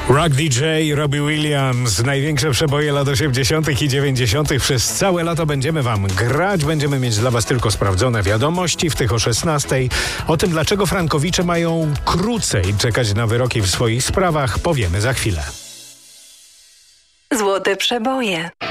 Rock DJ, Robbie Williams. Największe przeboje lat 80. i 90. Przez całe lato będziemy wam grać. Będziemy mieć dla was tylko sprawdzone wiadomości, w tych o 16. O tym, dlaczego frankowicze mają krócej czekać na wyroki w swoich sprawach, powiemy za chwilę. Złote przeboje.